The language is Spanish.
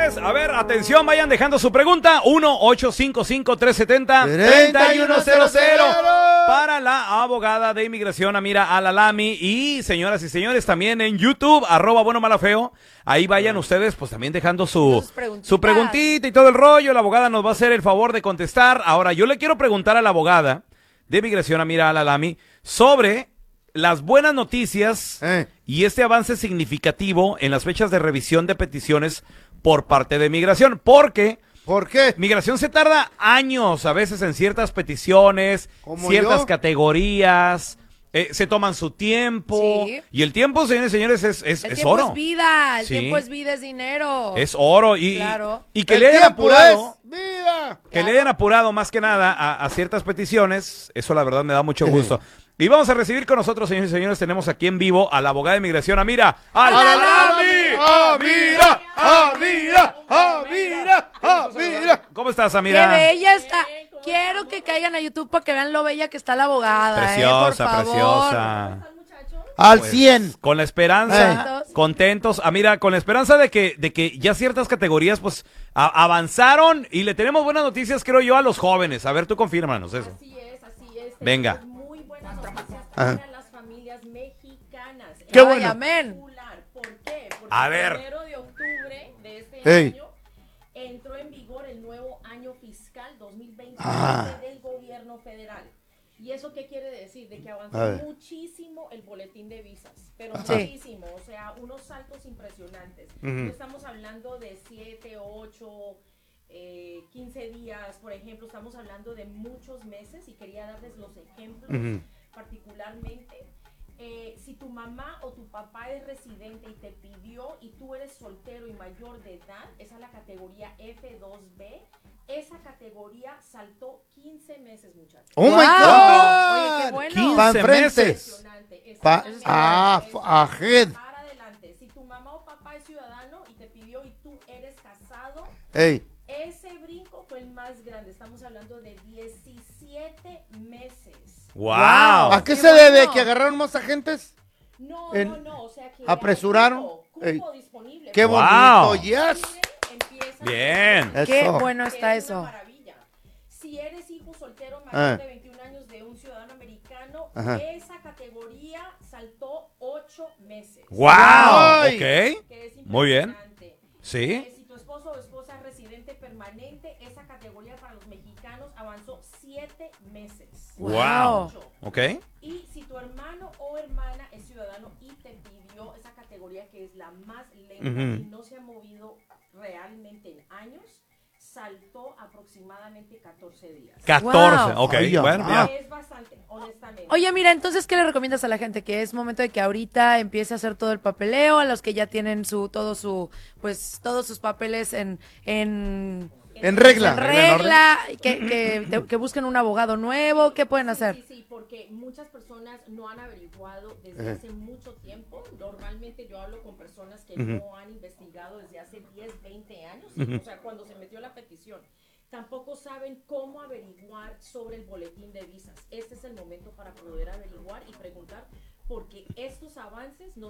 señores. A ver, atención, vayan dejando su pregunta. 1-855-370-3100 para la abogada de inmigración Amira Al-Alami. Y señoras y señores, también en YouTube, @buenomalafeo. Ahí vayan ustedes, pues también dejando su preguntita y todo el rollo. La abogada nos va a hacer el favor de contestar. Ahora, yo le quiero preguntar a la abogada de inmigración Amira Al-Alami sobre las buenas noticias y este avance significativo en las fechas de revisión de peticiones por parte de migración. ¿Por qué? Migración se tarda años a veces en ciertas peticiones, ciertas categorías. Se toman su tiempo. Sí. Y el tiempo, señores y señores, es oro. El tiempo es vida, el tiempo es vida, es dinero. Es oro. Y que le hayan apurado. Que le hayan apurado más que nada a ciertas peticiones. Eso la verdad me da mucho gusto. Y vamos a recibir con nosotros, señores y señores, tenemos aquí en vivo a la abogada de inmigración, Amira Al-Alami. Amira. ¿Cómo estás, Amira? ¡Qué bella está! Quiero que caigan a YouTube para que vean lo bella que está la abogada. Preciosa, por preciosa. Al 100. Con la esperanza, contentos. Mira, con la esperanza de que ya ciertas categorías pues avanzaron y le tenemos buenas noticias, creo yo, a los jóvenes. A ver, tú confírmanos eso. Así es. Venga. Muy buenas noticias para las familias mexicanas. ¡Qué bueno! Amén. ¿Por qué? Porque a ver. el 1 de octubre de este año entró en vigor el nuevo año fiscal 2020 del gobierno federal. ¿Y eso qué quiere decir? De que avanzó muchísimo el boletín de visas, pero muchísimo, o sea, unos saltos impresionantes. No estamos hablando de 7, 8, 15 días, por ejemplo, estamos hablando de muchos meses y quería darles los ejemplos particularmente. Si tu mamá o tu papá es residente y te pidió y tú eres soltero y mayor de edad, esa es la categoría F2B. Esa categoría saltó 15 meses, muchachos. ¡Oh, my God! Oye, qué bueno. 15 meses. Ahead. Para adelante. Si tu mamá o papá es ciudadano y te pidió y tú eres casado, ese brinco fue el más grande. Estamos hablando de 17 meses. ¡Wow! ¿A qué se debe? ¿Que agarraron más agentes? No. O sea que apresuraron. Cupo disponible. ¡Qué bonito! ¡Yes! Bien. Qué bueno está eso. Maravilla. Si eres hijo soltero mayor de 21 años de un ciudadano americano, esa categoría saltó 8 meses. ¡Wow! Ok. Muy bien. Sí. Si tu esposo o esposa es residente permanente, esa categoría para los mexicanos avanzó 7 meses. ¡Wow! Ok. Y si tu hermano o hermana es ciudadano y te pidió esa categoría que es la más lenta y no se ha movido realmente en años, saltó aproximadamente 14 días. 14, ok. Bueno, ya. Es bastante, honestamente. Oye, mira, entonces, ¿qué le recomiendas a la gente? Que es momento de que ahorita empiece a hacer todo el papeleo, a los que ya tienen todos sus papeles en regla, que busquen un abogado nuevo, ¿qué pueden hacer? Sí, porque muchas personas no han averiguado desde hace mucho tiempo. Normalmente yo hablo con personas que no han investigado desde hace 10, 20 años, o sea, cuando se metió la petición. Tampoco saben cómo averiguar sobre el boletín de visas. Este es el momento para poder averiguar y preguntar, porque estos avances no